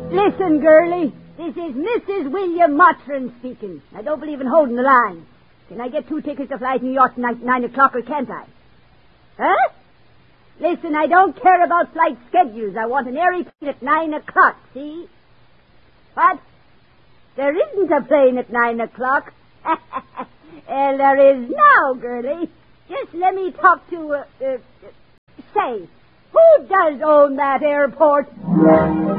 Listen, girlie. This is Mrs. William Mottram speaking. I don't believe in holding the line. Can I get 2 tickets to fly to New York tonight at 9 o'clock, or can't I? Huh? Listen, I don't care about flight schedules. I want an airy plane at 9 o'clock, see? What? There isn't a plane at 9 o'clock. Well, there is now, girlie. Just let me talk to, say, who does own that airport?